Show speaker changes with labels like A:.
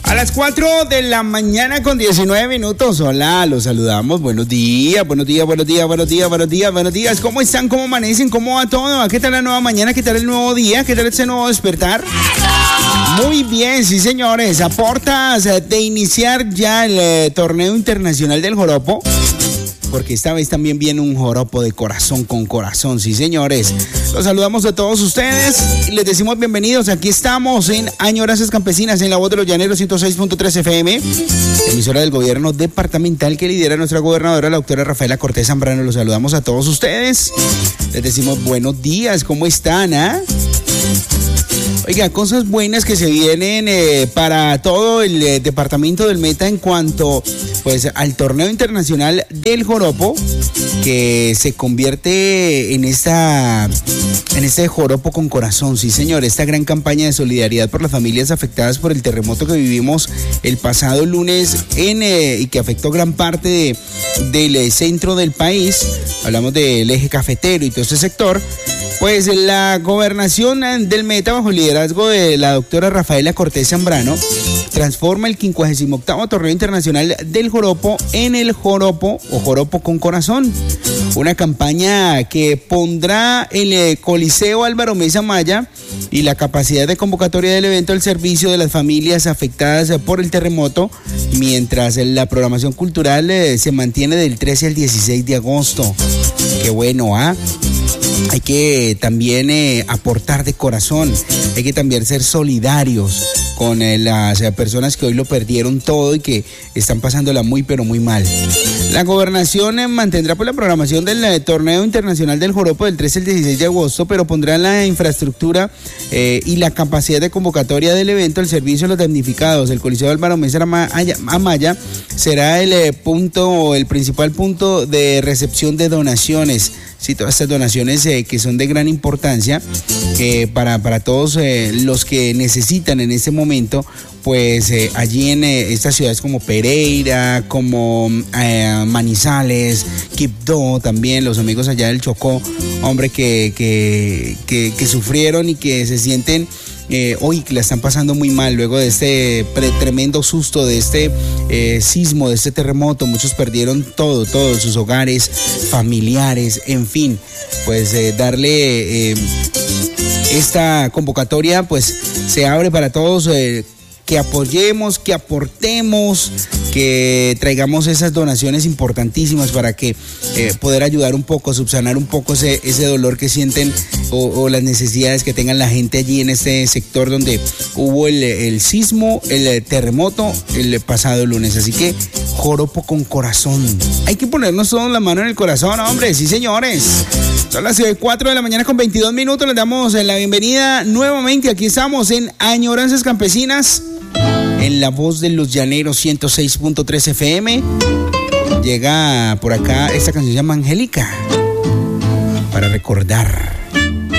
A: A las 4 de la mañana con 19 minutos. Hola, los saludamos. Buenos días. ¿Cómo están? ¿Cómo amanecen? ¿Cómo va todo? ¿Qué tal la nueva mañana? ¿Qué tal el nuevo día? ¿Qué tal este nuevo despertar? Muy bien, sí señores. A portas de iniciar ya el torneo internacional del joropo. Porque esta vez también viene un joropo de corazón con corazón, sí señores. Los saludamos a todos ustedes y les decimos bienvenidos. Aquí estamos en Añoranzas Campesinas, en La Voz de los Llaneros 106.3 FM, emisora del gobierno departamental que lidera nuestra gobernadora, la doctora Rafaela Cortés Zambrano. Los saludamos a todos ustedes. Les decimos buenos días, ¿cómo están? Oiga, cosas buenas que se vienen para todo el departamento del Meta en cuanto pues al torneo internacional del joropo, que se convierte en este joropo con corazón, sí señor, esta gran campaña de solidaridad por las familias afectadas por el terremoto que vivimos el pasado lunes y que afectó gran parte del centro del país. Hablamos del eje cafetero y todo ese sector. Pues la gobernación del Meta, bajo el liderazgo de la doctora Rafaela Cortés Zambrano, transforma el 58º torneo internacional del joropo en el joropo o joropo con corazón. Una campaña que pondrá el Coliseo Álvaro Mesa Maya y la capacidad de convocatoria del evento al servicio de las familias afectadas por el terremoto, mientras la programación cultural se mantiene del 13 al 16 de agosto. Qué bueno, Hay que también aportar de corazón, hay que también ser solidarios con las personas que hoy lo perdieron todo y que están pasándola muy pero muy mal. La gobernación mantendrá pues la programación del torneo internacional del joropo del 13 al 16 de agosto, pero pondrá la infraestructura y la capacidad de convocatoria del evento al servicio de los damnificados. El Coliseo Álvaro Mesa Amaya será el principal punto de recepción de donaciones. Sí, todas estas donaciones que son de gran importancia para todos los que necesitan en este momento, pues allí en estas ciudades como Pereira, como Manizales, Quibdó, también los amigos allá del Chocó, hombre, que sufrieron y que se sienten hoy la están pasando muy mal luego de este tremendo susto, de este sismo, de este terremoto. Muchos perdieron todos sus hogares, familiares, en fin, pues darle esta convocatoria pues se abre para todos, que apoyemos, que aportemos, que traigamos esas donaciones importantísimas para que poder ayudar un poco, subsanar un poco ese dolor que sienten o las necesidades que tengan la gente allí en este sector donde hubo el sismo, el terremoto el pasado lunes. Así que joropo con corazón. Hay que ponernos todos la mano en el corazón, hombre, sí señores. Son las 4 de la mañana con 22 minutos. Les damos la bienvenida nuevamente. Aquí estamos en Añoranzas Campesinas, en La Voz de los Llaneros 106.3 FM. Llega por acá esta canción, se llama Angélica, para recordar.